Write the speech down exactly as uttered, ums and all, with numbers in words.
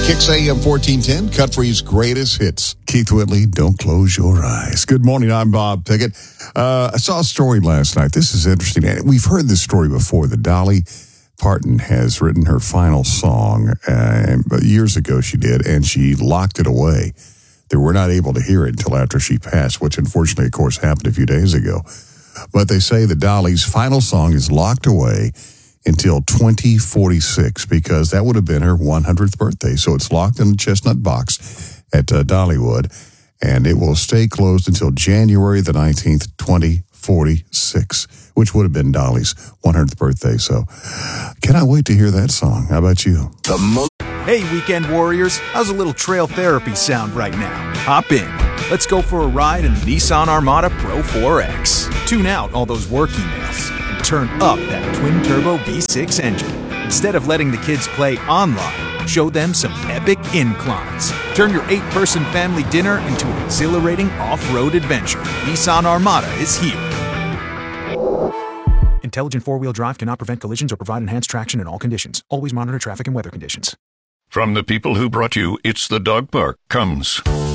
Kicks A M fourteen ten, Country's greatest hits. Keith Whitley, Don't Close Your Eyes. Good morning, I'm Bob Pickett. Uh, I saw a story last night. This is interesting. We've heard this story before. The Dolly Parton has written her final song. Uh, years ago she did, and she locked it away. They were not able to hear it until after she passed, which unfortunately, of course, happened a few days ago. But they say the Dolly's final song is locked away until twenty forty-six, because that would have been her one hundredth birthday. So it's locked in the chestnut box at uh, Dollywood, and it will stay closed until January the nineteenth, twenty forty-six, which would have been Dolly's one hundredth birthday. So cannot wait to hear that song. How about you? The mo- Hey, weekend warriors, how's a little trail therapy sound right now? Hop in. Let's go for a ride in the Nissan Armada Pro four X. Tune out all those work emails and turn up that twin-turbo V six engine. Instead of letting the kids play online, show them some epic inclines. Turn your eight-person family dinner into an exhilarating off-road adventure. Nissan Armada is here. Intelligent four-wheel drive cannot prevent collisions or provide enhanced traction in all conditions. Always monitor traffic and weather conditions. From the people who brought you It's the Dog Park comes